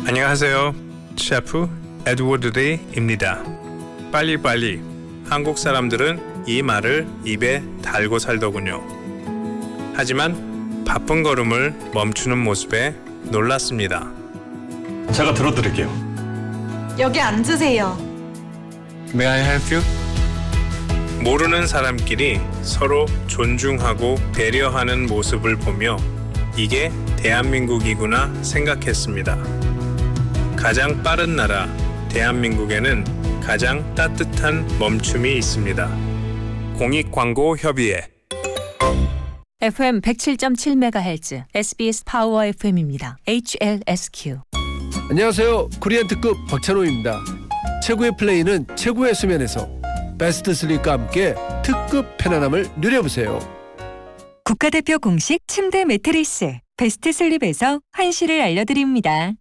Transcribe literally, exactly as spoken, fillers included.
안녕하세요. 셰프 에드워드 데이입니다. 빨리빨리. 한국 사람들은 이 말을 입에 달고 살더군요. 하지만 바쁜 걸음을 멈추는 모습에 놀랐습니다. 제가 들어드릴게요. 여기 앉으세요. May I help you? 모르는 사람끼리 서로 존중하고 배려하는 모습을 보며 이게 대한민국이구나 생각했습니다. 가장 빠른 나라 대한민국에는 가장 따뜻한 멈춤이 있습니다. 공익광고협의회 에프엠 백칠 점 칠 메가헤르츠 에스비에스 파워 에프엠입니다. 에이치엘에스큐. 안녕하세요. 코리안 특급 박찬호입니다. 최고의 플레이는 최고의 수면에서 베스트 슬립과 함께 특급 편안함을 누려보세요. 국가대표 공식 침대 매트리스 베스트 슬립에서 환시를 알려드립니다.